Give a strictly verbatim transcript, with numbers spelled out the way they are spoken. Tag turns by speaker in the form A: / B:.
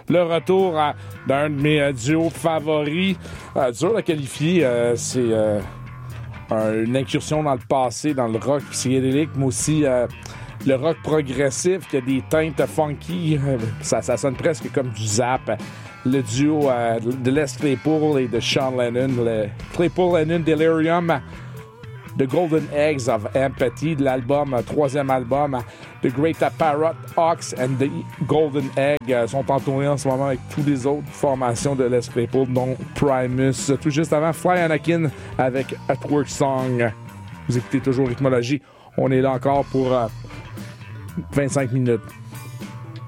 A: le retour à, d'un de mes euh, duos favoris. Euh, dur à qualifier, euh, c'est euh, un, une incursion dans le passé, dans le rock psychédélique, mais aussi euh, le rock progressif qui a des teintes funky. Ça, ça sonne presque comme du Zap. Le duo euh, de Les Claypool et de Sean Lennon, le Claypool-Lennon Delirium, The Golden Eggs of Empathy, de l'album, euh, troisième album, The Great Parrot Hawks and the Golden Egg, euh, sont en tournée en ce moment avec toutes les autres formations de Les Claypool, dont Primus. Tout juste avant, Fly Anakin avec At Work Song. Vous écoutez toujours Rythmologie. On est là encore pour euh, vingt-cinq minutes.